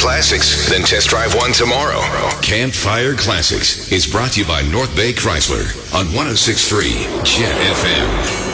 classics? Then test drive one tomorrow. Campfire Classics is brought to you by North Bay Chrysler on 106.3 Jet FM.